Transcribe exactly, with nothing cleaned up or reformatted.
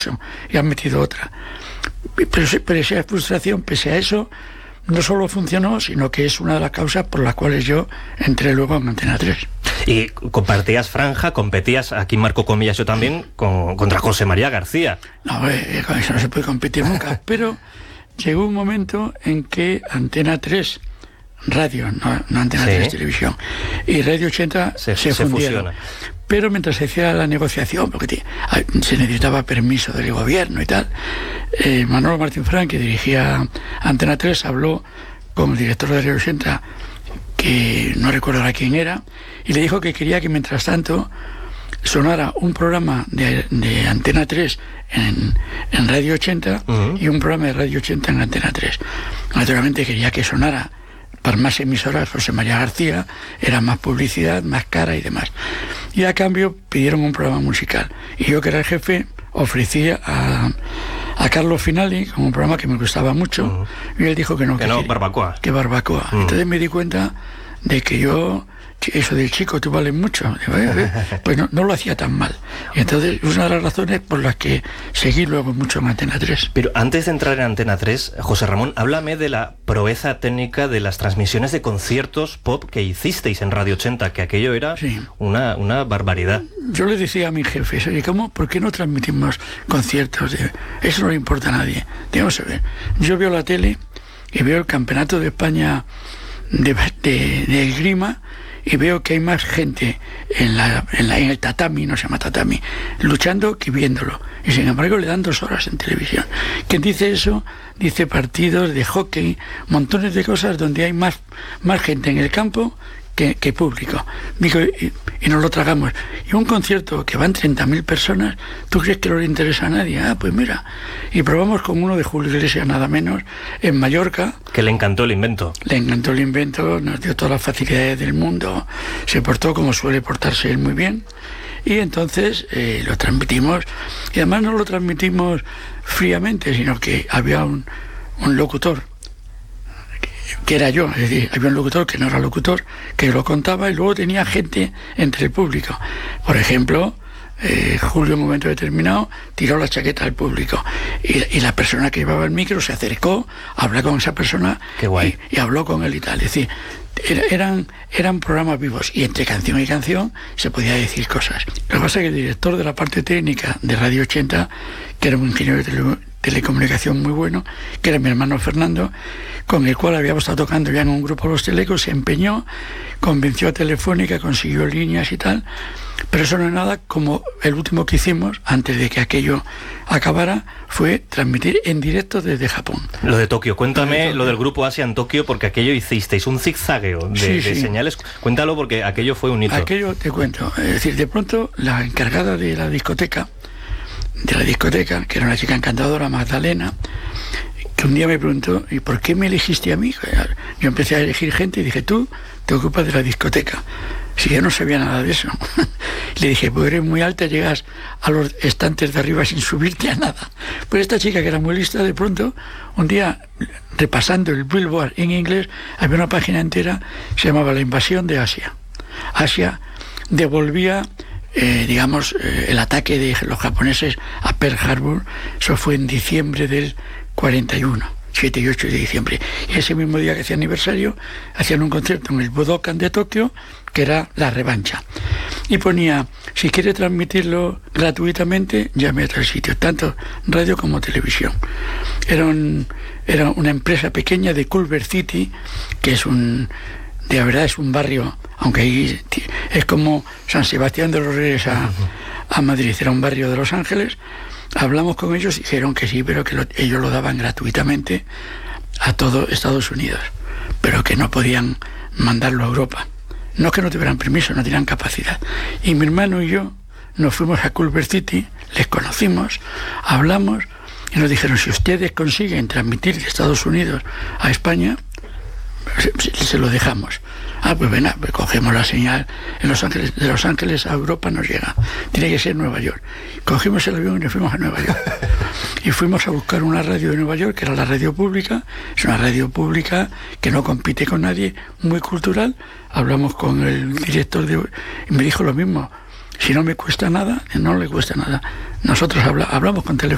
y han metido otra. Pero, pero esa frustración, pese a eso, no solo funcionó, sino que es una de las causas por las cuales yo entré luego en Antena tres. Y compartías franja, competías, aquí marco comillas yo también, con, contra José María García. No, eh, con eso no se puede competir nunca, pero llegó un momento en que Antena tres, radio, no, no Antena sí. tres televisión, y Radio ochenta se, se, se fundieron. Fusiona. Pero mientras se hacía la negociación, porque te, se necesitaba permiso del gobierno y tal, eh, Manolo Martín Frank, que dirigía Antena tres, habló con el director de Radio ochenta, que no recuerdo ahora quién era, y le dijo que quería que mientras tanto sonara un programa de, de Antena tres en, en Radio ochenta uh-huh. y un programa de Radio ochenta en Antena tres. Naturalmente quería que sonara para más emisoras José María García, era más publicidad, más cara y demás. Y a cambio pidieron un programa musical. Y yo, que era el jefe, ofrecía a, a Carlos Finali con un programa que me gustaba mucho, uh-huh. y él dijo que no. Que, que no, quería, barbacoa. Que barbacoa. Uh-huh. Entonces me di cuenta de que yo, eso del chico, tú vales mucho. Pues no, no lo hacía tan mal. Y entonces es una de las razones por las que seguí luego mucho en Antena tres. Pero antes de entrar en Antena tres, José Ramón, háblame de la proeza técnica de las transmisiones de conciertos pop que hicisteis en Radio ochenta, que aquello era sí. una, una barbaridad. Yo le decía a mi jefe, oye, ¿cómo? ¿Por qué no transmitimos conciertos? De... Eso no le importa a nadie. Digamos a ver, yo veo la tele y veo el Campeonato de España de, de, de esgrima, y veo que hay más gente en, la, en, la, en el tatami, no se llama tatami, luchando que viéndolo. Y sin embargo le dan dos horas en televisión. ¿Quién dice eso? Dice partidos de hockey, montones de cosas donde hay más, más gente en el campo que, que público. Digo, y, y nos lo tragamos. Y un concierto que van treinta mil personas, ¿tú crees que no le interesa a nadie? Ah, pues mira. Y probamos con uno de Julio Iglesias, nada menos, en Mallorca. Que le encantó el invento. Le encantó el invento, nos dio todas las facilidades del mundo, se portó como suele portarse él muy bien. Y entonces eh, lo transmitimos, y además no lo transmitimos fríamente, sino que había un, un locutor, que, que era yo, es decir, había un locutor que no era locutor, que lo contaba, y luego tenía gente entre el público. Por ejemplo, eh, Julio en un momento determinado tiró la chaqueta al público, y, y la persona que llevaba el micro se acercó, habló con esa persona. Qué guay. Y, y habló con él y tal. Es decir, Eran, eran programas vivos, y entre canción y canción se podía decir cosas. Lo que pasa es que el director de la parte técnica de Radio ochenta, que era un ingeniero de tele, telecomunicación muy bueno, que era mi hermano Fernando, con el cual habíamos estado tocando ya en un grupo Los Telecos, se empeñó, convenció a Telefónica, consiguió líneas y tal, pero eso no es nada como el último que hicimos, antes de que aquello acabara, fue transmitir en directo desde Japón. Lo de Tokio, cuéntame de Tokio. Lo del grupo Asia en Tokio, porque aquello hicisteis un zigzagueo de, sí, de sí. señales. Cuéntalo, porque aquello fue un hito. Aquello te cuento, es decir, de pronto la encargada de la discoteca, de la discoteca, que era una chica encantadora, Magdalena, que un día me preguntó, ¿y por qué me elegiste a mí? Yo empecé a elegir gente y dije, tú te ocupas de la discoteca. Si yo no sabía nada de eso. Le dije, pues eres muy alta, llegas a los estantes de arriba sin subirte a nada. Pues esta chica, que era muy lista, de pronto, un día, repasando el Billboard en inglés, había una página entera, se llamaba La invasión de Asia. Asia devolvía, eh, digamos, eh, el ataque de los japoneses a Pearl Harbor. Eso fue en diciembre del cuarenta y uno. siete y ocho de diciembre. Y ese mismo día que hacía aniversario, hacían un concierto en el Budokan de Tokio, que era la revancha. Y ponía, si quiere transmitirlo gratuitamente, llame a tal sitio, tanto radio como televisión. Era, un, era una empresa pequeña de Culver City, que es un, de verdad es un barrio, aunque ahí es como San Sebastián de los Reyes a, a Madrid, era un barrio de Los Ángeles. Hablamos con ellos y dijeron que sí, pero que lo, ellos lo daban gratuitamente a todo Estados Unidos, pero que no podían mandarlo a Europa. No que no tuvieran permiso, no tenían capacidad. Y mi hermano y yo nos fuimos a Culver City, les conocimos, hablamos y nos dijeron, si ustedes consiguen transmitir de Estados Unidos a España, se, se lo dejamos. Ah, pues ven, pues cogemos la señal en Los Ángeles, de Los Ángeles a Europa nos llega, tiene que ser Nueva York. Cogimos el avión y nos fuimos a Nueva York. Y fuimos a buscar una radio de Nueva York, que era la radio pública, es una radio pública que no compite con nadie, muy cultural. Hablamos con el director de, y me dijo lo mismo, si no me cuesta nada, no le cuesta nada. Nosotros habla, hablamos con Telefónica